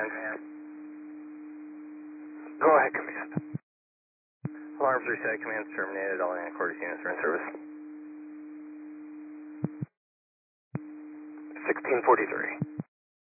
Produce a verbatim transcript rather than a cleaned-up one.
Command. Go ahead, Command. Alarms reset, command's terminated, all Anacortes units are in service. sixteen forty-three.